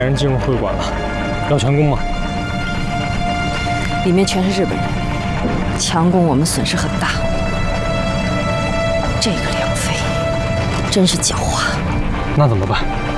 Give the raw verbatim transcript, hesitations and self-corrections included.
人进入会馆了，要强攻吗？ 里面全是日本人，强攻我们损失很大。这个梁飞真是狡猾。 那怎么办？